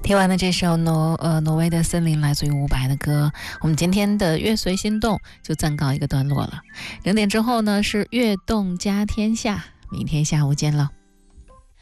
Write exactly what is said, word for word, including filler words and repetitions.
听完了这首挪呃挪威的森林，来自于伍佰的歌，我们今天的乐随心动就暂告一个段落了。零点之后呢是悦动家天下，明天下午见了。